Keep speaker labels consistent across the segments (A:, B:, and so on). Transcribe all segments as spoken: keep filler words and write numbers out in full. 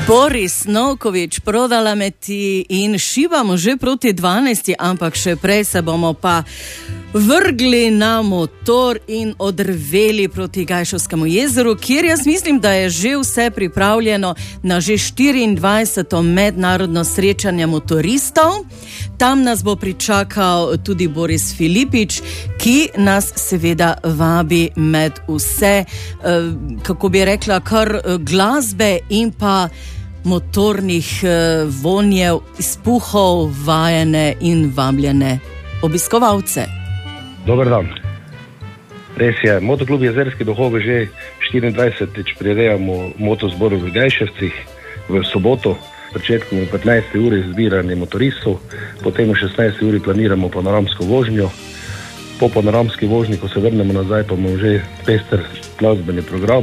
A: Boris Novkovič, prodala me ti in šibamo že proti dvanajsti, ampak še prej se bomo pa vrgli na motor in odrveli proti Gajšovskemu jezeru, kjer jaz mislim, da je že vse pripravljeno na že štiriindvajseto mednarodno srečanje motoristov. Tam nas bo pričakal tudi Boris Filipič, ki nas seveda vabi med vse, kako bi rekla, kar glasbe in pa motornih vonjev, izpuhov, vajene in vabljene obiskovalce.
B: Dober dan. Res je, Motoklub Jezerski duhovi že štiriindvajsetič prirejamo motozbor v Gajševcih v soboto, začetkom v petnajsti uri zbiranje motoristov, potem v šestnajsti uri planiramo panoramsko vožnjo. Po panoramski vožnji, ko se vrnemo nazaj, pa imamo že pester glasbeni program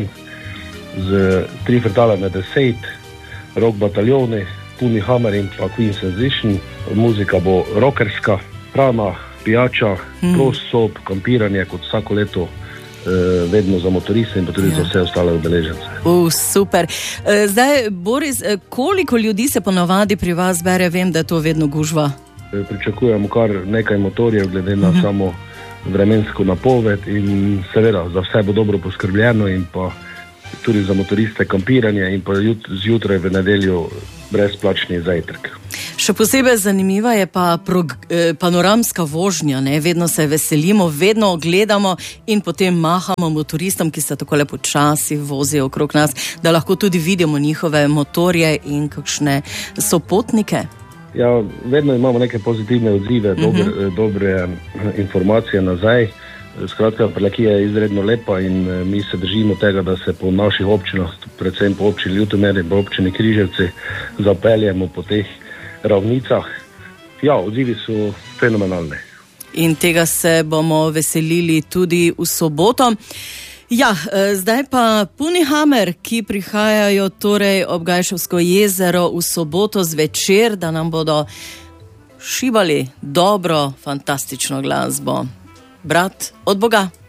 B: z tri frontale na deset, rock bataljoni, Puni Hammer in pa Queen Sensation. Muzika bo rockerska, hrana, pijača, hmm. prost sob, kampiranje kot vsako leto, eh, vedno za motoriste in pa tudi ja. za vse ostale udeležence.
A: Uh, super. E, zdaj, Boris, koliko ljudi se ponavadi pri vas bere? Vem, da je to vedno gužva.
B: E, pričakujemo kar nekaj motorjev, glede na uh-huh. samo vremensko napoved in seveda za vse bo dobro poskrbljeno in pa tudi za motoriste kampiranje in pa jut, zjutraj v nedeljo brezplačni zajtrk.
A: Še posebej zanimiva je pa prog, eh, panoramska vožnja, ne? Vedno se veselimo, vedno gledamo in potem mahamo motoristom, ki se tako lepo časi vozijo okrog nas, da lahko tudi vidimo njihove motorje in kakšne sopotnike.
B: Ja, vedno imamo neke pozitivne odzive, uh-huh. dobre, dobre informacije nazaj. Skratka, Prlekija je izredno lepa in mi se držimo tega, da se po naših občinah, predvsem po občini Ljutomer in po občini Križevci, zapeljemo po teh ravnicah. Ja, odzivi so fenomenalni.
A: In tega se bomo veselili tudi v soboto. Ja, zdaj pa Puni Hammer, ki prihajajo torej ob Gajševsko jezero v soboto zvečer, da nam bodo šibali dobro, fantastično glasbo. Brat od Boga.